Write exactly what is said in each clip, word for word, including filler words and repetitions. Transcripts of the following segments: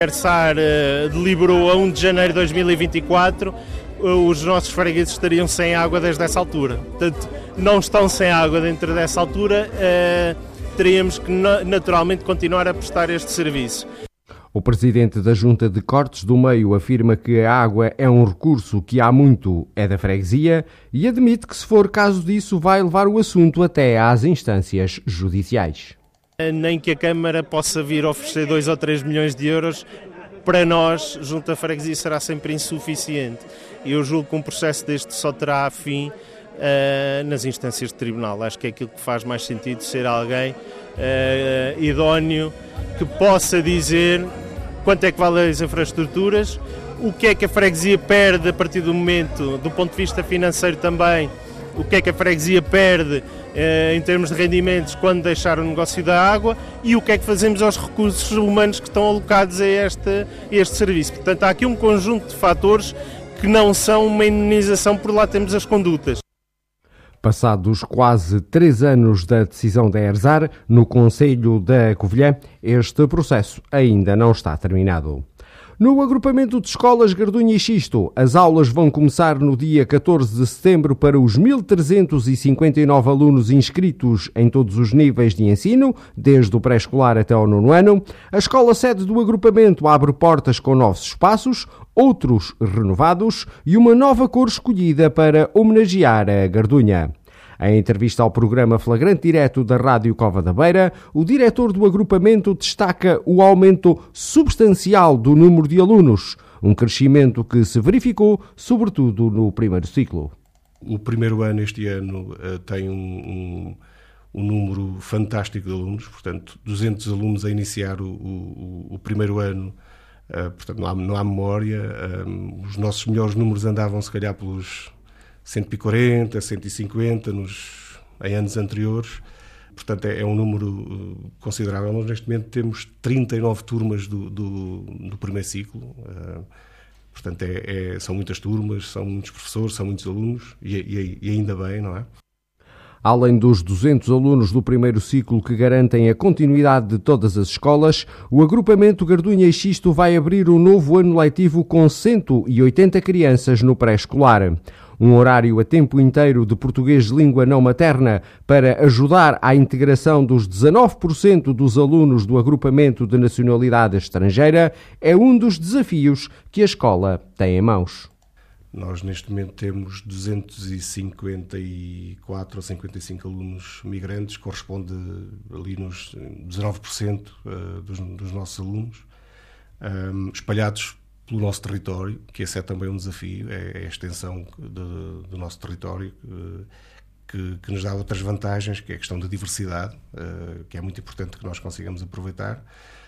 O ERSAR uh, deliberou a primeiro de janeiro de dois mil e vinte e quatro, uh, os nossos fregueses estariam sem água desde essa altura. Portanto, não estão sem água dentro dessa altura, uh, teríamos que naturalmente continuar a prestar este serviço. O presidente da Junta de Cortes do Meio afirma que a água é um recurso que há muito é da freguesia e admite que, se for caso disso, vai levar o assunto até às instâncias judiciais. Nem que a Câmara possa vir oferecer dois ou três milhões de euros, para nós, junto à freguesia, será sempre insuficiente. E eu julgo que um processo deste só terá fim uh, nas instâncias de tribunal. Acho que é aquilo que faz mais sentido, ser alguém uh, idóneo que possa dizer quanto é que valem as infraestruturas, o que é que a freguesia perde a partir do momento, do ponto de vista financeiro também, o que é que a freguesia perde eh, em termos de rendimentos quando deixar o negócio da água e o que é que fazemos aos recursos humanos que estão alocados a este, a este serviço. Portanto, há aqui um conjunto de fatores que não são uma indenização, por lá temos as condutas. Passados quase três anos da decisão da ERSAR, no Conselho da Covilhã, este processo ainda não está terminado. No agrupamento de escolas Gardunha e Xisto, as aulas vão começar no dia catorze de setembro para os mil trezentos e cinquenta e nove alunos inscritos em todos os níveis de ensino, desde o pré-escolar até ao nono ano. A escola sede do agrupamento abre portas com novos espaços, outros renovados e uma nova cor escolhida para homenagear a Gardunha. Em entrevista ao programa Flagrante Direto da Rádio Cova da Beira, o diretor do agrupamento destaca o aumento substancial do número de alunos, um crescimento que se verificou sobretudo no primeiro ciclo. O primeiro ano, este ano, tem um, um, um número fantástico de alunos, portanto, duzentos alunos a iniciar o, o, o primeiro ano, portanto, não há, não há memória, os nossos melhores números andavam se calhar pelos cento e quarenta, cento e cinquenta nos, em anos anteriores, portanto é, é um número considerável. Nós neste momento temos trinta e nove turmas do, do, do primeiro ciclo, uh, portanto é, é, são muitas turmas, são muitos professores, são muitos alunos e, e, e ainda bem, não é? Além dos duzentos alunos do primeiro ciclo que garantem a continuidade de todas as escolas, o agrupamento Gardunha e Xisto vai abrir o novo ano letivo com cento e oitenta crianças no pré-escolar. Um horário a tempo inteiro de português de língua não materna para ajudar à integração dos dezanove por cento dos alunos do agrupamento de nacionalidade estrangeira é um dos desafios que a escola tem em mãos. Nós neste momento temos duzentos e cinquenta e quatro ou cinquenta e cinco alunos migrantes, corresponde ali nos dezanove por cento dos, dos nossos alunos, um, espalhados pelo nosso território, que esse é também um desafio, é a extensão de, do nosso território, que, que nos dá outras vantagens, que é a questão da diversidade, que é muito importante que nós consigamos aproveitar.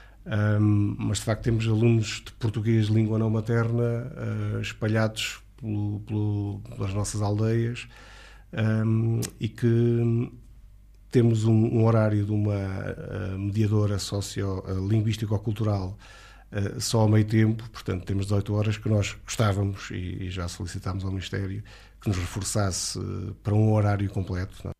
Um, mas de facto temos alunos de português de língua não materna uh, espalhados pelo, pelo, pelas nossas aldeias, um, e que temos um, um horário de uma uh, mediadora socio-linguístico-cultural uh, só ao meio tempo, portanto temos dezoito horas que nós gostávamos e, e já solicitámos ao Ministério que nos reforçasse uh, para um horário completo. Não?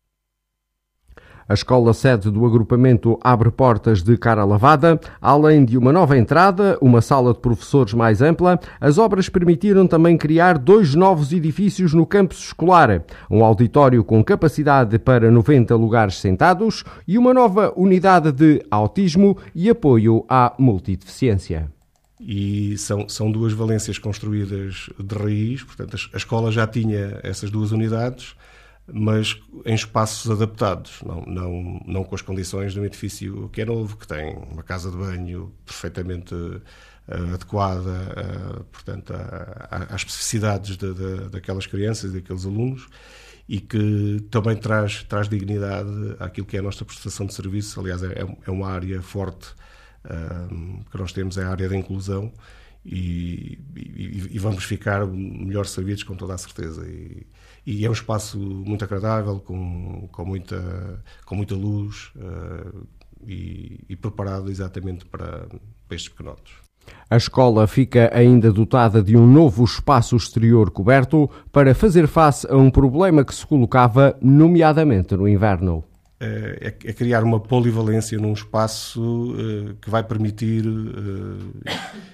A escola sede do agrupamento abre portas de cara lavada. Além de uma nova entrada, uma sala de professores mais ampla, as obras permitiram também criar dois novos edifícios no campus escolar, um auditório com capacidade para noventa lugares sentados e uma nova unidade de autismo e apoio à multideficiência. E são, são duas valências construídas de raiz, portanto a escola já tinha essas duas unidades, mas em espaços adaptados, não, não, não com as condições de um edifício que é novo, que tem uma casa de banho perfeitamente uh, adequada uh, portanto, a, a, às especificidades de, de, daquelas crianças e daqueles alunos, e que também traz, traz dignidade àquilo que é a nossa prestação de serviço. Aliás, é, é uma área forte uh, que nós temos, é a área da inclusão, e, e, e vamos ficar melhor servidos com toda a certeza. E, E é um espaço muito agradável, com, com, muita, com muita luz uh, e, e preparado exatamente para, para estes pequenotes. A escola fica ainda dotada de um novo espaço exterior coberto para fazer face a um problema que se colocava, nomeadamente no inverno. é, é criar uma polivalência num espaço uh, que vai permitir uh,